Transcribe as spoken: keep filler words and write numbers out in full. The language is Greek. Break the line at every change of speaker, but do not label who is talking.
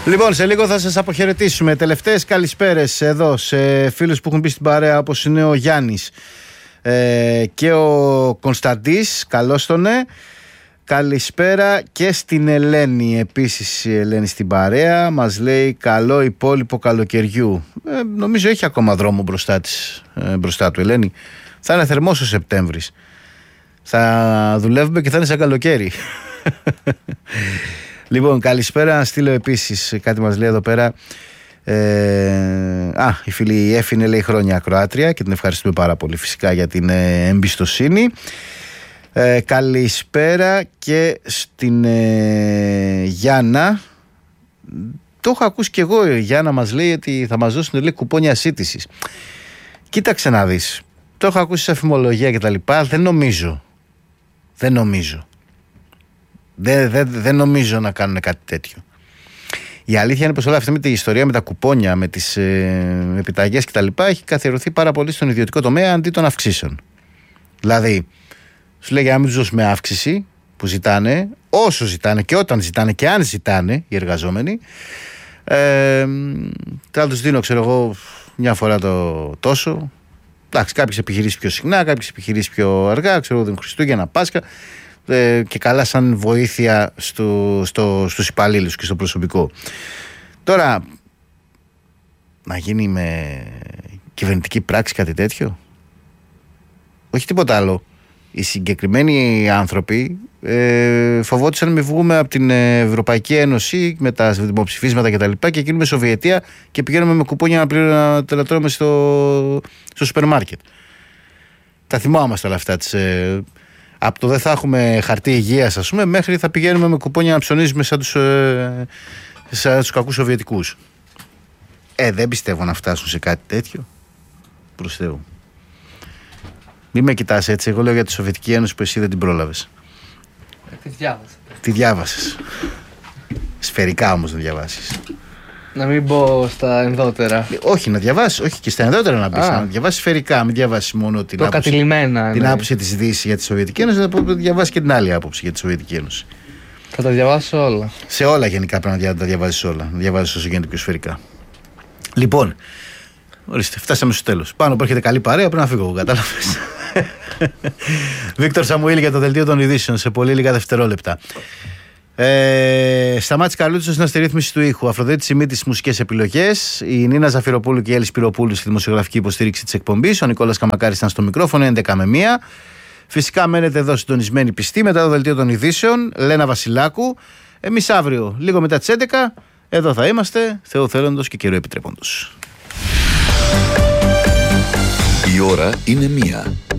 Λοιπόν, σε λίγο θα σας αποχαιρετήσουμε. Τελευταίες καλησπέρες εδώ σε φίλους που έχουν μπει στην παρέα, όπως είναι ο Γιάννης ε, και ο Κωνσταντής. Καλώς τον ναι. Καλησπέρα και στην Ελένη. Επίσης η Ελένη στην παρέα μας λέει καλό υπόλοιπο καλοκαιριού. ε, Νομίζω έχει ακόμα δρόμο μπροστά, της, ε, μπροστά του Ελένη. Θα είναι θερμός ο Σεπτέμβρης. Θα δουλεύουμε και θα είναι σαν καλοκαίρι. Λοιπόν, καλησπέρα. Να στείλω επίσης κάτι μας λέει εδώ πέρα. Ε, α, η φίλη Εφη είναι, λέει, χρόνια ακροάτρια και την ευχαριστούμε πάρα πολύ φυσικά για την ε, εμπιστοσύνη. Ε, καλησπέρα και στην ε, Γιάννα. Το έχω ακούσει και εγώ. Η Γιάννα μας λέει ότι θα μας δώσουν, λέει, κουπόνια σύντησης. Κοίταξε να δεις. Το έχω ακούσει σε αφημολογία και τα λοιπά. Δεν νομίζω. Δεν νομίζω. Δεν, δεν, δεν νομίζω να κάνουν κάτι τέτοιο. Η αλήθεια είναι πως όλα αυτή με τη ιστορία με τα κουπόνια, με τις ε, επιταγές κτλ. Έχει καθιερωθεί πάρα πολύ στον ιδιωτικό τομέα αντί των αυξήσεων. Δηλαδή, σου λέει για να μην τους δώσουμε αύξηση που ζητάνε, όσο ζητάνε και όταν ζητάνε και αν ζητάνε οι εργαζόμενοι, ε, θα τους δίνω, ξέρω εγώ, μια φορά το τόσο. Εντάξει, κάποιες επιχειρήσεις πιο συχνά, κάποιες επιχειρήσεις πιο αργά, ξέρω εγώ, Χριστούγεννα, Πάσχα. Και καλά σαν βοήθεια στο, στο, στους υπαλλήλους και στο προσωπικό. Τώρα, να γίνει με κυβερνητική πράξη κάτι τέτοιο? Όχι τίποτα άλλο. Οι συγκεκριμένοι άνθρωποι ε, φοβόντουσαν να μην βγούμε από την Ευρωπαϊκή Ένωση με τα δημοψηφίσματα και τα λοιπά και γίνουμε Σοβιετία και πηγαίνουμε με κουπόνια να, πληρω, να τελετρώμε στο, στο σούπερ μάρκετ. Τα θυμάμαστε όλα αυτά τις... Ε, από το δεν θα έχουμε χαρτί υγείας, ας πούμε, μέχρι θα πηγαίνουμε με κουπόνια να ψωνίζουμε σαν τους, ε, σαν τους κακούς Σοβιετικούς. Ε, δεν πιστεύω να φτάσουν σε κάτι τέτοιο. Προς Θεού. Μη με κοιτάς έτσι. Εγώ λέω για τη Σοβιετική Ένωση που εσύ δεν την πρόλαβες.
Ε, τη διάβασα.
Τη διάβασες. Σφαιρικά όμως να διαβάσεις.
Να μην μπω στα ενδότερα.
Όχι, να διαβάσει, όχι και στα ενδότερα να μπει. Να διαβάσει σφαιρικά, μην διαβάσει μόνο την
το
άποψη.
Κατηλημένα,
την
ναι. άποψη
τη Δύση για τη Σοβιετική Ένωση, να διαβάσει και την άλλη άποψη για τη Σοβιετική Ένωση.
Θα τα διαβάσω όλα.
Σε όλα γενικά πρέπει να τα διαβάζει όλα. Να διαβάζει όσο γίνεται πιο σφαιρικά. Λοιπόν, ορίστε, φτάσαμε στο τέλος. Πάνω που έρχεται καλή παρέα, πρέπει να φύγω εγώ, κατάλαβες. Βίκτορ Σαμουήλ για το δελτίο των ειδήσεων σε πολύ λίγα δευτερόλεπτα. Ε, Σταμάτης Καλούτσος στην αστερρύθμιση του ήχου. Αφροδίτη Σιμίτη στις μουσικές επιλογές. Η Νίνα Ζαφυροπούλου και η Έλλη Σπυροπούλου στη δημοσιογραφική υποστήριξη της εκπομπής. Ο Νικόλας Καμακάρης ήταν στο μικρόφωνο έντεκα με μία. Φυσικά μένετε εδώ συντονισμένοι πιστοί μετά το δελτίο των ειδήσεων. Λένα Βασιλάκου. Εμείς αύριο, λίγο μετά τις έντεκα, εδώ θα είμαστε. Θεό θέλοντος και καιρό επιτρέποντος.
Η ώρα είναι μία.